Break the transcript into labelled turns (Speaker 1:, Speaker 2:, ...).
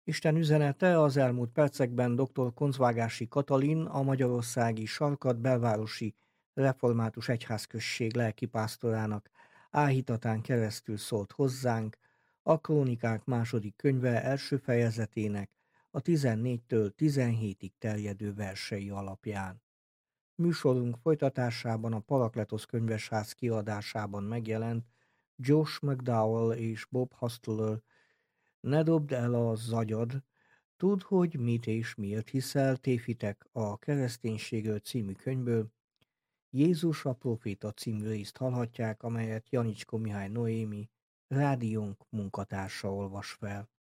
Speaker 1: Isten üzenete az elmúlt percekben dr. Koncvágási Katalin, a magyarországi Sarkad belvárosi református egyházközség lelkipásztorának áhítatán keresztül szólt hozzánk, a Krónikák második könyve első fejezetének a 14-től 17-ig terjedő versei alapján. Műsorunk folytatásában a Parakletosz könyvesház kiadásában megjelent Josh McDowell és Bob Hostler Ne dobd el a zagyad, tudd, hogy mit és miért hiszel, tévhitek a Kereszténységről című könyvből. Jézus a Proféta című részt hallhatják, amelyet Janicskó Mihály Noémi, rádiónk munkatársa olvas fel.